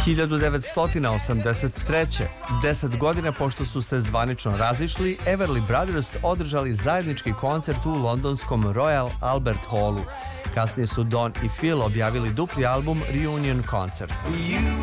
1983. 10 godina pošto su se zvanično razišli, Everly Brothers održali zajednički koncert u londonskom Royal Albert Hallu. Kasnije su Don i Phil objavili dupli album Reunion Concert.